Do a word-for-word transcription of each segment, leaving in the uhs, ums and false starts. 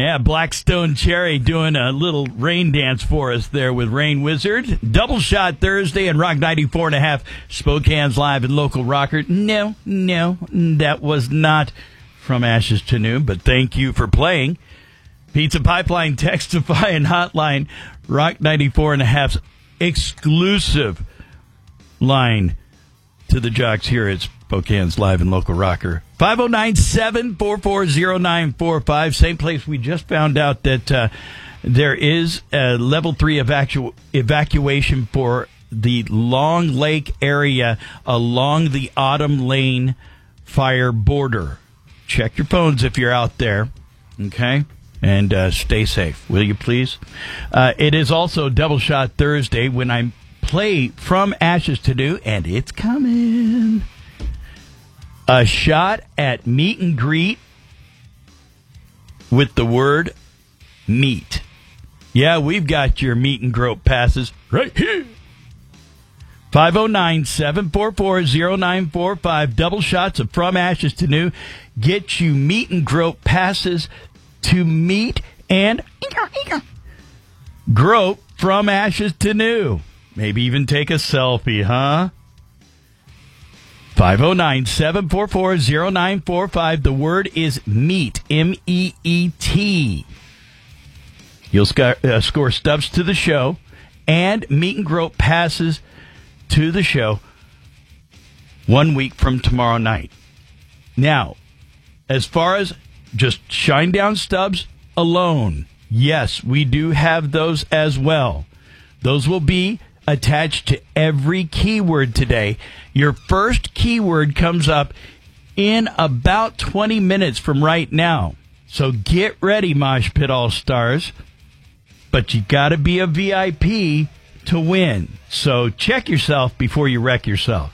Yeah, Blackstone Cherry doing a little rain dance for us there with Rain Wizard. Double Shot Thursday and Rock ninety-four and a half, Spokane's live and local rocker. No, no, that was not From Ashes to New, but thank you for playing. Pizza Pipeline, Textify, and Hotline, Rock ninety-four and a half's exclusive line to the jocks here at Spokane's live and local rocker. five oh nine, seven four four, oh nine four five. Same place. We just found out that uh, there is a level three evacu- evacuation for the Long Lake area along the Autumn Lane fire border. Check your phones if you're out there. Okay? And uh, stay safe, will you please? Uh, it is also Double Shot Thursday when I play From Ashes to New, and it's coming. A shot at meet and greet with the word meet. Yeah, we've got your meet and grope passes right here. five oh nine, seven four four, oh nine four five. Double shots of From Ashes to New. Get you meet and grope passes to meet and grope From Ashes to New. Maybe even take a selfie, huh? five oh nine, seven four four, oh nine four five. The word is meet, M E E T. You'll sc- uh, score stubs to the show and meet and grope passes to the show one week from tomorrow night. Now, as far as just Shine Down stubs alone, yes, we do have those as well. Those will be attached to every keyword today. Your first keyword comes up in about twenty minutes from right now. So get ready, Mosh Pit All-Stars. But you got to be a V I P to win. So check yourself before you wreck yourself.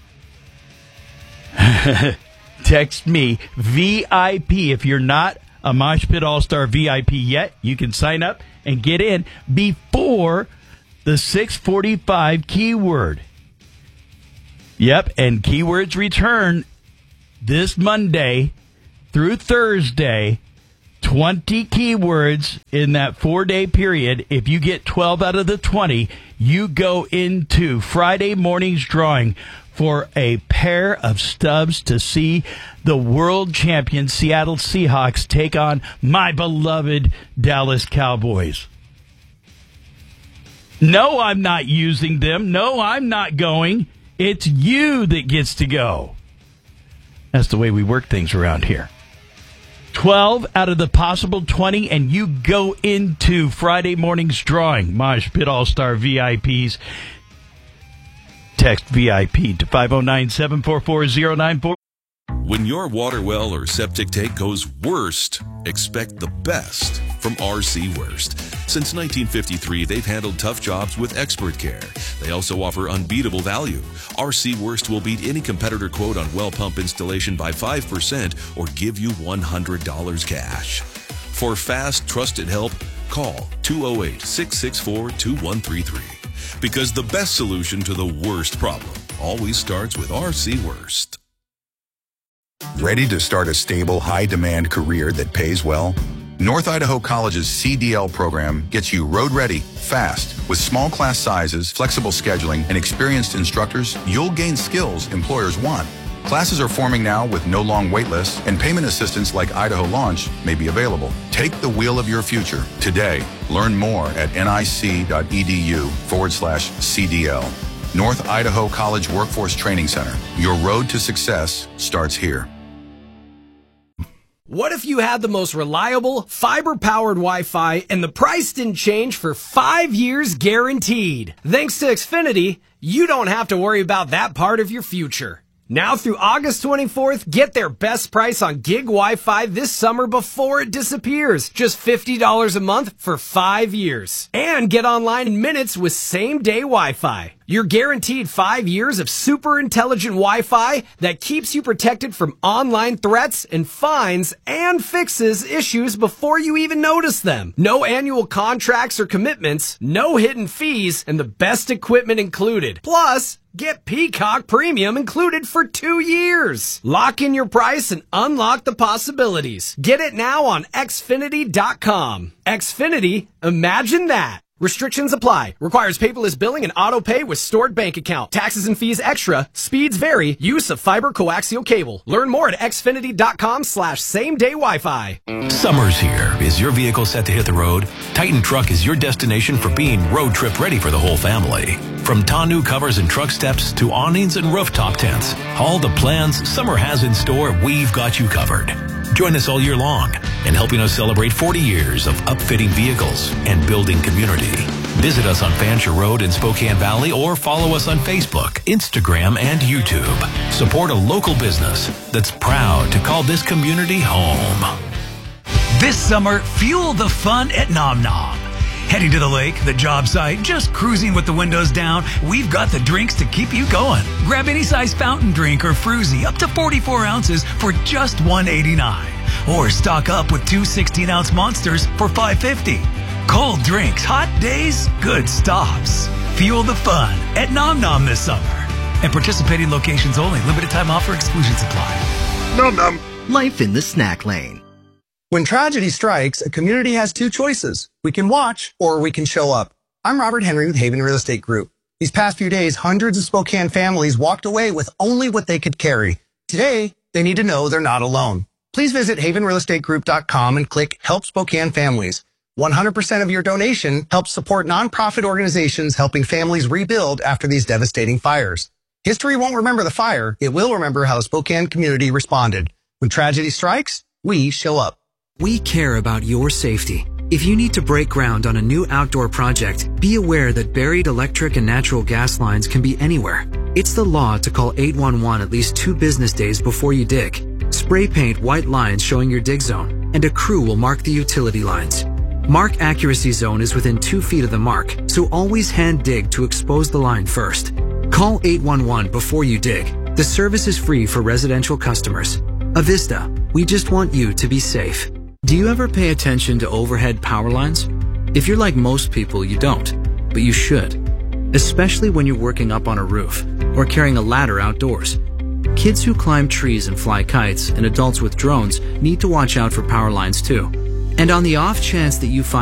Text me, V I P. If you're not a Mosh Pit All-Star V I P yet, you can sign up and get in before the six forty-five keyword. Yep, and keywords return this Monday through Thursday. twenty keywords in that four-day period. If you get twelve out of the twenty, you go into Friday morning's drawing for a pair of stubs to see the world champion Seattle Seahawks take on my beloved Dallas Cowboys. No, I'm not using them. No, I'm not going. It's you that gets to go. That's the way we work things around here. twelve out of the possible twenty, and you go into Friday morning's drawing. Mosh Pit All-Star V I Ps. Text V I P to five oh nine, seven four four, oh nine four. When your water well or septic tank goes worst, expect the best from R C Worst. Since nineteen fifty-three, they've handled tough jobs with expert care. They also offer unbeatable value. R C Worst will beat any competitor quote on well pump installation by five percent or give you one hundred dollars cash. For fast, trusted help, call two oh eight, six six four, two one three three. Because the best solution to the worst problem always starts with R C Worst. Ready to start a stable, high-demand career that pays well? North Idaho College's C D L program gets you road-ready, fast. With small class sizes, flexible scheduling, and experienced instructors, you'll gain skills employers want. Classes are forming now with no long wait lists, and payment assistance like Idaho Launch may be available. Take the wheel of your future today. Learn more at nic.edu forward slash CDL. North Idaho College Workforce Training Center. Your road to success starts here. What if you had the most reliable, fiber-powered Wi-Fi and the price didn't change for five years guaranteed? Thanks to Xfinity, you don't have to worry about that part of your future. Now through August twenty-fourth, get their best price on gig Wi-Fi this summer before it disappears. Just fifty dollars a month for five years. And get online in minutes with same-day Wi-Fi. You're guaranteed five years of super intelligent Wi-Fi that keeps you protected from online threats and finds and fixes issues before you even notice them. No annual contracts or commitments, no hidden fees, and the best equipment included. Plus, get Peacock Premium included for two years. Lock in your price and unlock the possibilities. Get it now on Xfinity dot com. Xfinity, imagine that. Restrictions apply. Requires paperless billing and auto pay with stored bank account. Taxes and fees extra. Speeds vary. Use of fiber coaxial cable. Learn more at Xfinity dot com slash same day Wi-Fi. Summer's here. Is your vehicle set to hit the road? Titan Truck is your destination for being road trip ready for the whole family. From tonneau covers and truck steps to awnings and rooftop tents, all the plans Summer has in store, we've got you covered. Join us all year long in helping us celebrate forty years of upfitting vehicles and building community. Visit us on Fancher Road in Spokane Valley or follow us on Facebook, Instagram, and YouTube. Support a local business that's proud to call this community home. This summer, fuel the fun at Nom Nom. Heading to the lake, the job site, just cruising with the windows down, we've got the drinks to keep you going. Grab any size fountain drink or fruzy up to forty-four ounces for just one eighty-nine. Or stock up with two sixteen-ounce monsters for five fifty. Cold drinks, hot days, good stops. Fuel the fun at Nom Nom this summer. And participating locations only. Limited time offer, exclusions apply. Nom Nom. Life in the snack lane. When tragedy strikes, a community has two choices. We can watch or we can show up. I'm Robert Henry with Haven Real Estate Group. These past few days, hundreds of Spokane families walked away with only what they could carry. Today, they need to know they're not alone. Please visit haven real estate group dot com and click Help Spokane Families. one hundred percent of your donation helps support nonprofit organizations helping families rebuild after these devastating fires. History won't remember the fire. It will remember how the Spokane community responded. When tragedy strikes, we show up. We care about your safety. If you need to break ground on a new outdoor project, be aware that buried electric and natural gas lines can be anywhere. It's the law to call eight one one at least two business days before you dig. Spray paint white lines showing your dig zone, and a crew will mark the utility lines. Mark accuracy zone is within two feet of the mark, so always hand dig to expose the line first. Call eight one one before you dig. The service is free for residential customers. Avista, we just want you to be safe. Do you ever pay attention to overhead power lines? If you're like most people, you don't, but you should. Especially when you're working up on a roof or carrying a ladder outdoors. Kids who climb trees and fly kites and adults with drones need to watch out for power lines too. And on the off chance that you find